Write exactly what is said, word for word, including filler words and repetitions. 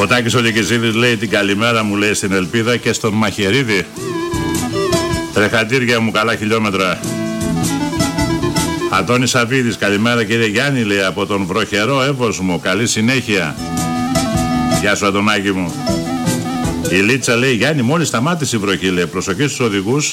Ο Τάκης ο Λυκησίδης λέει την καλημέρα μου, λέει, στην Ελπίδα και στον Μαχαιρίδη. Τρεχατήρια μου, καλά χιλιόμετρα. Αντώνης Σαββίδης, καλημέρα κύριε Γιάννη, λέει, από τον βροχερό Εύωσμο, καλή συνέχεια. Γεια σου Αντωνάκη μου. Η Λίτσα λέει, Γιάννη, μόλις σταμάτησε η βροχή, λέει, προσοχή στους οδηγούς